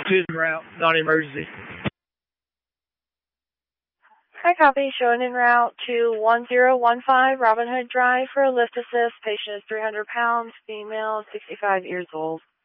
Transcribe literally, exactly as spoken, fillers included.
Choose en route, non-emergency. Hi, copy. Showing en route to one zero one five Robin Hood Drive for a lift assist. Patient is three hundred pounds, female, sixty-five years old.